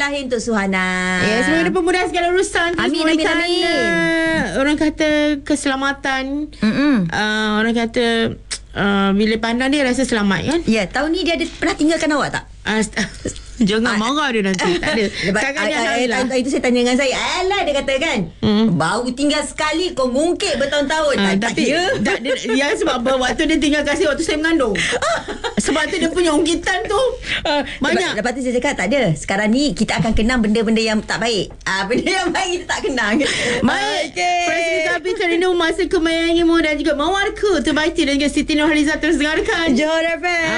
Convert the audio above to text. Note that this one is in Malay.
lahir untuk Suhana. Semoga dia pemudah segala urusan. Amin, amin, amin. Orang kata keselamatan. Orang kata bila pandang dia rasa selamat kan. Ya, tahun ni dia ada pernah tinggalkan awak tak? Jangan marah dia nanti. Tak ada. Itu saya tanya dengan saya. Alah, dia kata kan, baru tinggal sekali kau ngungkit bertahun-tahun. Tapi ya, sebab waktu dia tinggal kasih waktu saya mengandung. Sebab tu dia punya ungkitan tu banyak. Lepas tu saya cakap tak ada. Sekarang ni kita akan kenang benda-benda yang tak baik. Benda yang baik kita tak kenang. Baik. Presiden Kapitan ini masa kemayangimu dan juga Mawarku terbaik dan juga Siti Nurhaliza terus dengarkan Johor FM.